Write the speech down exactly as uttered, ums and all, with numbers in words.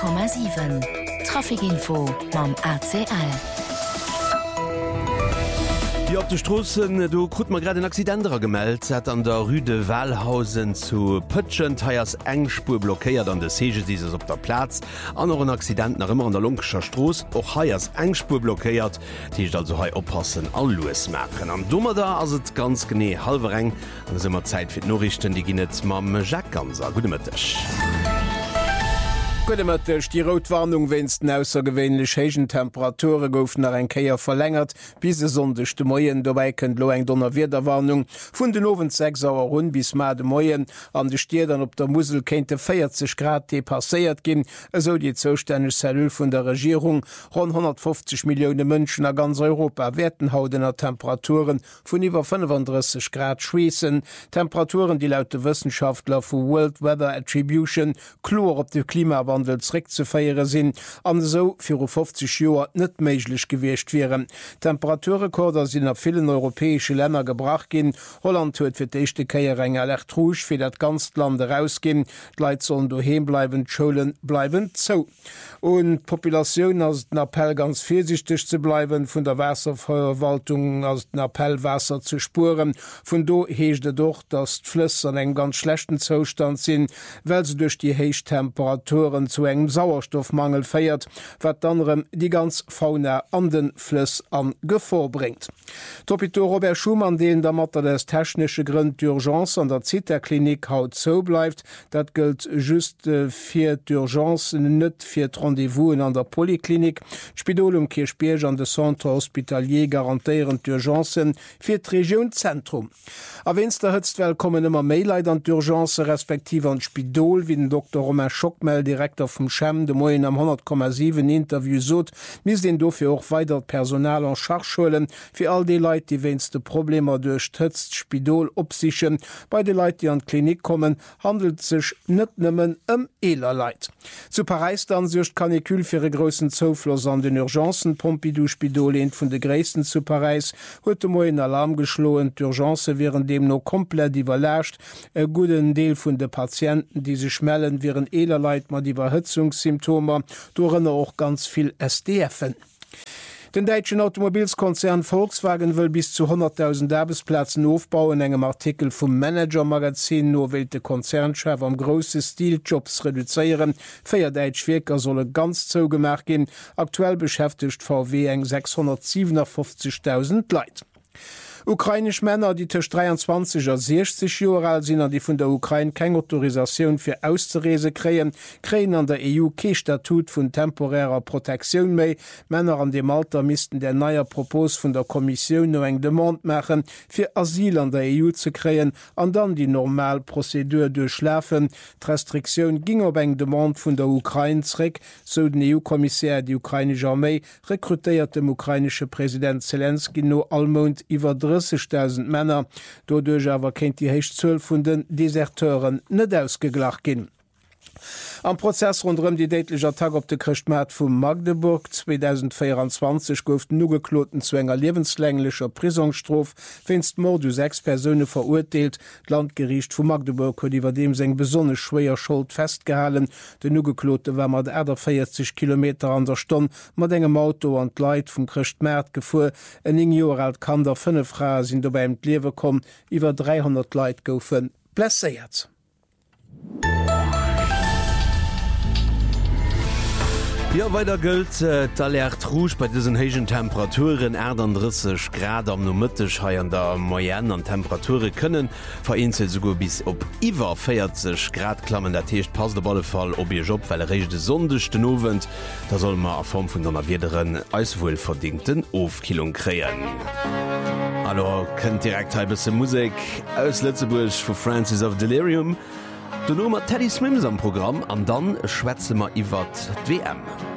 Komma sieben Trafikinfo mam A C L. Ja, op de Strossen du krut man grad den Accidenterer gemeldt, hat an der Rue de Wallhausen zu Pëtschen Teiers engspur blockéiert an de Sege dieses op der Platz. Anderen Accident nach immer an der Lunkescher Stroos och Haiiers engspur blockéiert, die ich also hei oppassen all Louis merken. Am Dummer da as het ganz gené halbe eng an immer Zeit fir Norrichten, die ginnet mam Jack ganzer Gudemëttech. Gudemëttech die Rotwarnung wennst aussergewwenlech hegen Temperature goufen nach en Keier verlängert, bis se sondechte Moien dobei kënnt lo eng donner Wiederwarnung vun den Owen sechs Auer run bis ma de Moien an de Stierdern op der Musel kéinte vierzig Grad depasséiert ginn, eso die zostänneg Zellul vun der Regierung rund hundertfünfzig Millioune Mënschen a ganz Europa werden haudener Temperaturen vun iwwer fünfunddreißig Grad schwiessen, Temperaturen, die laut de Wissenschaftler vu World Weather Attribution chlor op de Klimawandel zrick zu feiere sinn, an so fir fünfzig Joer net méiglich gewichtcht wären. Temperaturrekorder sind a vielen europäische Länder gebracht gin. Holland huet fir d'échte Keiereng elektroch fir dat ganz Land rausgin. Leiit sollen do hembleiwen, Schulen bleiben zo. Und Populationun as den Appell ganz vorsichtig zu bleiben, vun der Wasserverwaltung as den Appellwasser zu spuren. Vun do heeschte doch, dass d'Flüsse an eng ganz schlechten Zustand sinn, weil se durch die Heichtemperaturen zu engem Sauerstoffmangel feiert, wat anderem die ganz Fauna an den Fluss an Gefahr bringt. Topito Robert Schumann, den der Matter des technische Grund d'Urgence an der Zitterklinik haut zo bleibt, dat gilt just äh, fir d'Urgence net fir Rendezvous an der Poliklinik. Spidolum Kirchberg an de Centre Hospitalier garantieren d'Urgencen fir d'Regionzentrum. A wenster hëtzt willkommen immer Mailleit an d'Urgence respektive an Spidol, wie den Doktor Romain Schockmel, Direktor vom Chem de Moien am hundert Komma sieben Interview sot, mis den dofir auch weiter Personal an Schachschulen fir all die Leiit, die wennste Probleme durch Tëtzt Spidol opsichen. Bei de Leiit, die an Klinik kommen, handelt sech net nëmmen ëm eler Leiit. Zu Paris dann secht Kanikül fir e grossen Zofloss an den Urgenzen Pompidou Spidol ent vun de Gréisten zu Paris, huet de Moien Alarm geschloen, d'Urgence wären dem no komplett iwwerlächt, e guten Deel vun de Patienten, die se schmellen, wären eler Leiit mat die Überhitzungssymptome, dorenne auch ganz viel S D F-en. Den deutschen Automobilskonzern Volkswagen will bis zu hunderttausend Arbeitsplätzen aufbauen. Engem Artikel vom Manager-Magazin nur will der Konzernchef am grossen Stil Jobs reduzieren. Vier deutsche Werker sollen ganz zugemerkt gehen. Aktuell beschäftigt V W eng sechshundertsiebenundfünfzigtausend Leute. Ukrainisch Männer, die zwischen dreiundzwanzig und sechzig Jahre alt sind, die von der Ukraine keine Autorisation für Auszurese kriegen, kriegen an der E U kein Statut von temporärer Protektion mehr. Männer an dem Alter müssten der neue Propos von der Kommission noch eine Demande machen, für Asyl an der E U zu kriegen und dann die normale Prozedur durchlaufen. Die Restriktion ging auf eine Demande von der Ukraine zurück, so den E U-Kommissär die ukrainische Armee rekrutiert dem ukrainischen Präsident Zelensky no allmond über dreißigtausend Männer, dodurch aber kennt die Hechtzahl von den Deserteuren nicht ausgeglacht gehen. Am Prozess rundum die deitlicher Tag op de Christmat vum Magdeburg zweitausendvierundzwanzig gouf nu gekloten zu enger lebenslänglicher Prisonstrof finst Mordus sechs Personen verurteilt. Landgericht vu Magdeburg huet iwwer dem seg besonne schwéier Schuld festgehalen. De nu geklote war mat vierzig Kilometer an der Stunde mat engem Auto an Leiit vum Christmärt gefu. En ing Joer alt kann der fënne Fra sinn dobei im Lewe kom, iwwer dreihundert Leiit goufen blessiert. Ja, weiter gilt äh, d'Alert Rouge bei diesen hegen Temperaturen dreißig Grad am Nomëttech ha an der Moyenne an Temperature können vereinzelt sogar bis op iwwer vierzig Grad klammen. Der Techt pass de balle Fall ob ihr Job, weil rich de sondechten Owen, da soll man a Form vun der wiederen eiswohl verdienten Ofkilung kreen. Hallo, könnt direkt ein bisschen Musik aus Lützeburg für Francis of Delirium. Du nummer Teddy Swims am Programm an dann schwätze ma iwwer d W M.